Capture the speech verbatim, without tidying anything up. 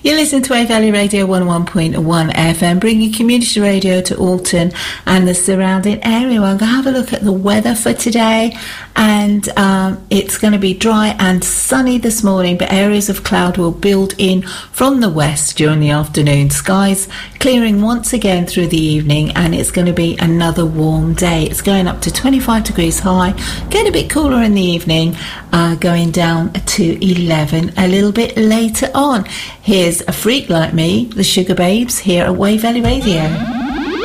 You listen to Wave Valley Radio one oh one point one F M, bringing community radio to Alton and the surrounding area. We're going to have a look at the weather for today, and um, it's going to be dry and sunny this morning, but areas of cloud will build in from the west during the afternoon. Skies clearing once again through the evening, and it's going to be another warm day. It's going up to twenty-five degrees high, getting a bit cooler in the evening, uh, going down to eleven a little bit later on. Here's A Freak Like Me, the Sugar Babes, here at Wave Valley Radio.